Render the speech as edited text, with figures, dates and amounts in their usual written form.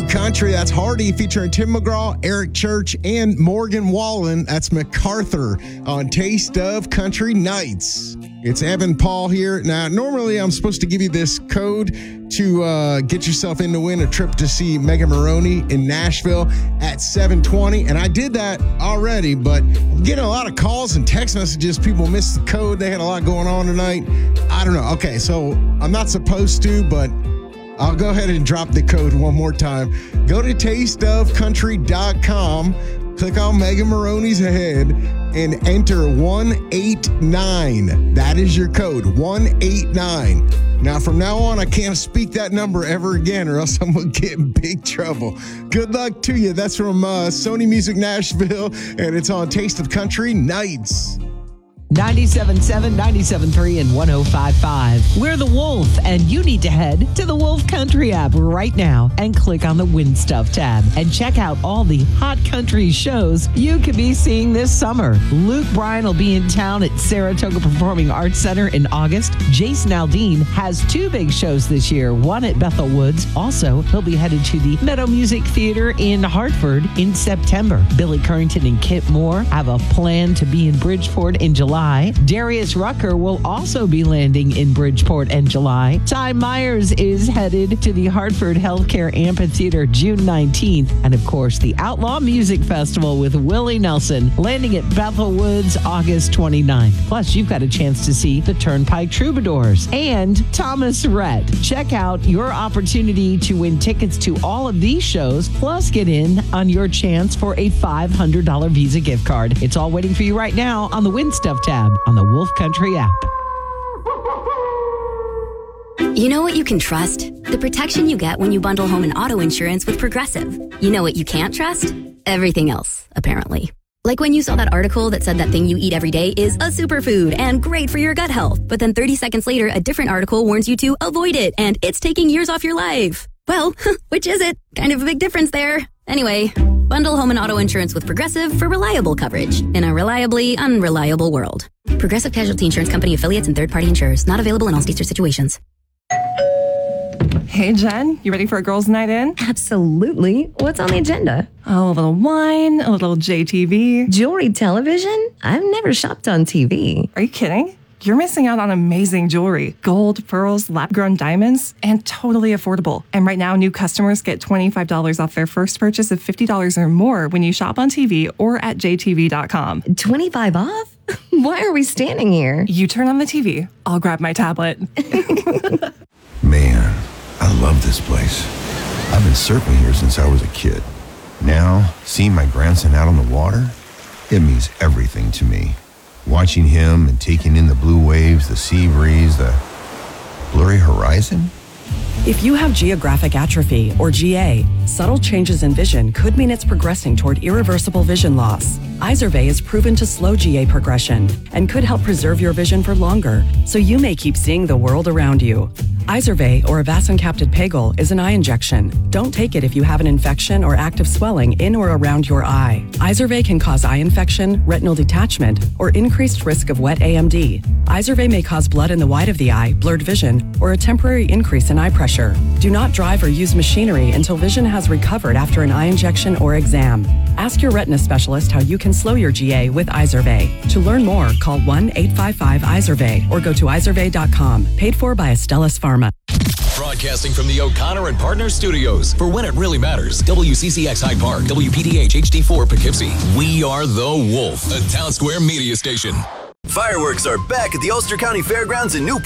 Country. That's Hardy featuring Tim McGraw, Eric Church, and Morgan Wallen. That's MacArthur on Taste of Country Nights. It's Evan Paul here. Now, normally I'm supposed to give you this code to get yourself in to win a trip to see Mega Maroney in Nashville at 7:20. And I did that already, but I'm getting a lot of calls and text messages. People missed the code. They had a lot going on tonight. I don't know. Okay, so I'm not supposed to, but I'll go ahead and drop the code one more time. Go to tasteofcountry.com, click on Mega Maroney's head, and enter 189. That is your code, 189. Now, from now on, I can't speak that number ever again or else I'm going to get in big trouble. Good luck to you. That's from Sony Music Nashville, and it's on Taste of Country Nights. 97.7, 97.3, and 105.5. We're The Wolf, and you need to head to the Wolf Country app right now and click on the Win Stuff tab and check out all the hot country shows you could be seeing this summer. Luke Bryan will be in town at Saratoga Performing Arts Center in August. Jason Aldean has two big shows this year, one at Bethel Woods. Also, he'll be headed to the Meadow Music Theater in Hartford in September. Billy Currington and Kip Moore have a plan to be in Bridgeport in July. Darius Rucker will also be landing in Bridgeport in July. Ty Myers is headed to the Hartford Healthcare Amphitheater June 19th. And of course, the Outlaw Music Festival with Willie Nelson landing at Bethel Woods August 29th. Plus, you've got a chance to see the Turnpike Troubadours and Thomas Rhett. Check out your opportunity to win tickets to all of these shows, plus get in on your chance for a $500 Visa gift card. It's all waiting for you right now on the Win Stuff tab on the Wolf Country app. You know what you can trust? The protection you get when you bundle home and auto insurance with Progressive. You know what you can't trust? Everything else, apparently. Like when you saw that article that said that thing you eat every day is a superfood and great for your gut health. But then 30 seconds later, a different article warns you to avoid it and it's taking years off your life. Well, which is it? Kind of a big difference there. Anyway, bundle home and auto insurance with Progressive for reliable coverage in a reliably unreliable world. Progressive Casualty Insurance Company affiliates and third-party insurers. Not available in all states or situations. Hey, Jen, you ready for a girls' night in? Absolutely. What's on the agenda? Oh, a little wine, a little JTV. Jewelry television? I've never shopped on TV. Are you kidding? You're missing out on amazing jewelry. Gold, pearls, lab-grown diamonds, and totally affordable. And right now, new customers get $25 off their first purchase of $50 or more when you shop on TV or at jtv.com. 25 off? Why are we standing here? You turn on the TV. I'll grab my tablet. Man, I love this place. I've been surfing here since I was a kid. Now, seeing my grandson out on the water, it means everything to me. Watching him and taking in the blue waves, the sea breeze, the blurry horizon. If you have geographic atrophy, or GA, subtle changes in vision could mean it's progressing toward irreversible vision loss. Izervay is proven to slow GA progression and could help preserve your vision for longer, so you may keep seeing the world around you. Izervay, or avacincaptad pegol, is an eye injection. Don't take it if you have an infection or active swelling in or around your eye. Izervay can cause eye infection, retinal detachment, or increased risk of wet AMD. Izervay may cause blood in the white of the eye, blurred vision, or a temporary increase in eye pressure. Do not drive or use machinery until vision has recovered after an eye injection or exam. Ask your retina specialist how you can slow your GA with Izervay. To learn more, call 1-855-IZERVAY or go to izervay.com. Paid for by Astellas Pharma. Broadcasting from the O'Connor and Partners Studios for When It Really Matters. WCCX Hyde Park, WPDH HD4 Poughkeepsie. We are The Wolf, a Town Square media station. Fireworks are back at the Ulster County Fairgrounds in New